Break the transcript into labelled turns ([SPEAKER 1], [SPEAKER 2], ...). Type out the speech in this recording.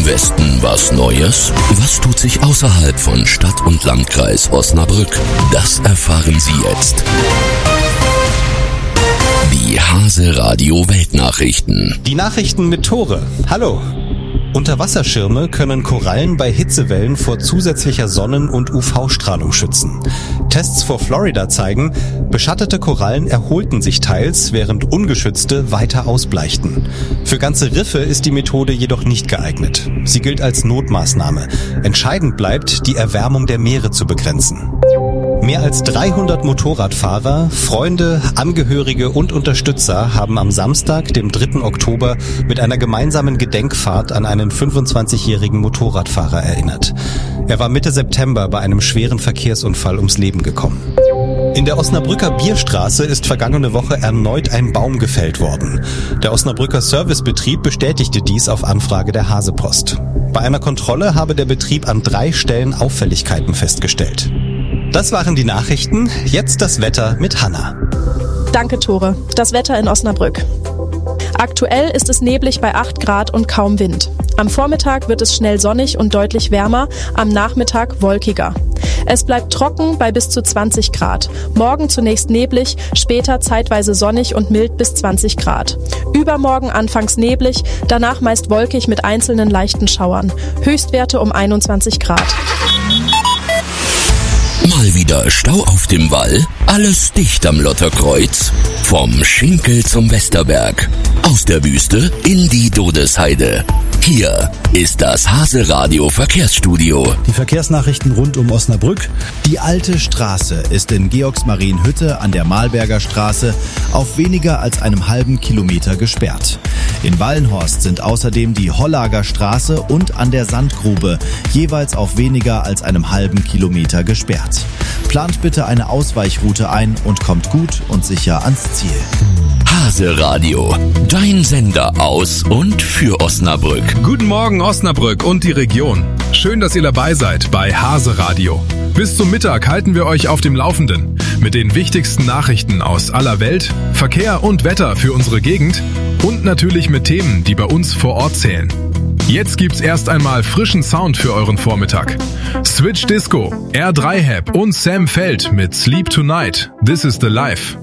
[SPEAKER 1] Westen was Neues? Was tut sich außerhalb von Stadt und Landkreis Osnabrück? Das erfahren Sie jetzt. Die Hase-Radio Weltnachrichten.
[SPEAKER 2] Die Nachrichten mit Tore. Hallo. Unterwasserschirme können Korallen bei Hitzewellen vor zusätzlicher Sonnen- und UV-Strahlung schützen. Tests vor Florida zeigen, beschattete Korallen erholten sich teils, während ungeschützte weiter ausbleichten. Für ganze Riffe ist die Methode jedoch nicht geeignet. Sie gilt als Notmaßnahme. Entscheidend bleibt, die Erwärmung der Meere zu begrenzen. Mehr als 300 Motorradfahrer, Freunde, Angehörige und Unterstützer haben am Samstag, dem 3. Oktober, mit einer gemeinsamen Gedenkfahrt an einen 25-jährigen Motorradfahrer erinnert. Er war Mitte September bei einem schweren Verkehrsunfall ums Leben gekommen. In der Osnabrücker Bierstraße ist vergangene Woche erneut ein Baum gefällt worden. Der Osnabrücker Servicebetrieb bestätigte dies auf Anfrage der Hasepost. Bei einer Kontrolle habe der Betrieb an 3 Stellen Auffälligkeiten festgestellt. Das waren die Nachrichten. Jetzt das Wetter mit Hanna.
[SPEAKER 3] Danke, Tore. Das Wetter in Osnabrück. Aktuell ist es neblig bei 8 Grad und kaum Wind. Am Vormittag wird es schnell sonnig und deutlich wärmer, am Nachmittag wolkiger. Es bleibt trocken bei bis zu 20 Grad. Morgen zunächst neblig, später zeitweise sonnig und mild bis 20 Grad. Übermorgen anfangs neblig, danach meist wolkig mit einzelnen leichten Schauern. Höchstwerte um 21 Grad.
[SPEAKER 1] Mal wieder Stau auf dem Wall? Alles dicht am Lotterkreuz? Vom Schinkel zum Westerberg. Aus der Wüste in die Dodesheide. Hier ist das Hase-Radio Verkehrsstudio.
[SPEAKER 4] Die Verkehrsnachrichten rund um Osnabrück. Die alte Straße ist in Georgsmarienhütte an der Malberger Straße auf weniger als einem halben Kilometer gesperrt. In Wallenhorst sind außerdem die Hollager Straße und an der Sandgrube jeweils auf weniger als einem halben Kilometer gesperrt. Plant bitte eine Ausweichroute ein und kommt gut und sicher ans Ziel.
[SPEAKER 1] Hase-Radio, dein Sender aus und für Osnabrück.
[SPEAKER 5] Guten Morgen Osnabrück und die Region. Schön, dass ihr dabei seid bei Hase-Radio. Bis zum Mittag halten wir euch auf dem Laufenden mit den wichtigsten Nachrichten aus aller Welt, Verkehr und Wetter für unsere Gegend und natürlich mit Themen, die bei uns vor Ort zählen. Jetzt gibt's erst einmal frischen Sound für euren Vormittag. Switch Disco, R3 Hab und Sam Feld mit Sleep Tonight. This is the Life.